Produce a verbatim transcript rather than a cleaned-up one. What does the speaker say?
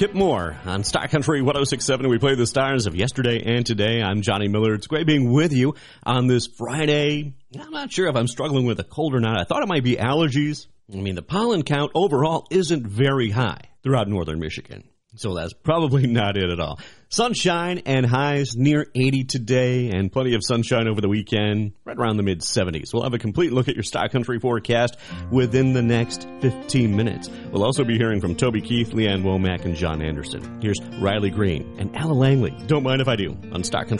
Kip Moore on Star Country one oh six point seven. We play the stars of yesterday and today. I'm Johnny Miller. It's great being with you on this Friday. I'm not sure if I'm struggling with a cold or not. I thought it might be allergies. I mean, the pollen count overall isn't very high throughout northern Michigan. So that's probably not it at all. Sunshine and highs near eighty today, and plenty of sunshine over the weekend, right around the mid seventies. We'll have a complete look at your Star Country forecast within the next fifteen minutes. We'll also be hearing from Toby Keith, Leanne Womack, and John Anderson. Here's Riley Green and Ella Langley. Don't mind if I do on Star Country.